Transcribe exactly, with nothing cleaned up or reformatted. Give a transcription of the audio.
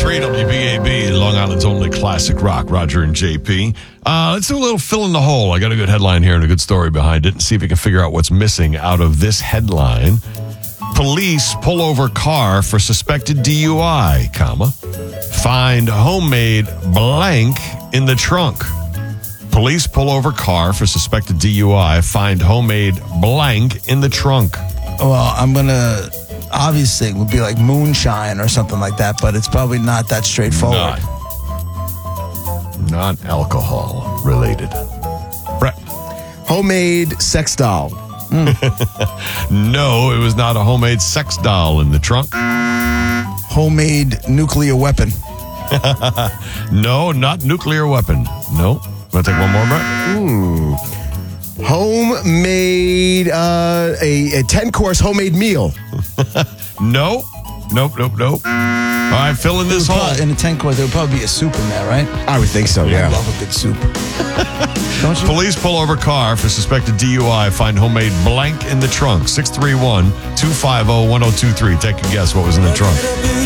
three W B A B, Long Island's only classic rock, Roger and J P. Uh, let's do a little fill in the hole. I got a good headline here and a good story behind it, and see if you can figure out what's missing out of this headline. Police pull over car for suspected D U I, comma, find homemade blank in the trunk. Police pull over car for suspected D U I, find homemade blank in the trunk. Well, I'm going to, obviously, it would be like moonshine or something like that, but it's probably not that straightforward. Not, not alcohol related. Brett. Homemade sex doll. No, it was not a homemade sex doll in the trunk. Homemade nuclear weapon. No, not nuclear weapon. No. Want to take one more, Brett? Mm. Homemade, uh, a, a ten-course homemade meal. No. Nope, nope, nope. All right, fill in this hole. In a ten course, there would probably be a soup in there, right? I would think so, yeah. I love a good soup. Don't you? Police pull over car for suspected D U I, find homemade blank in the trunk. six three one, two five zero, one zero two three. Take a guess what was in the trunk.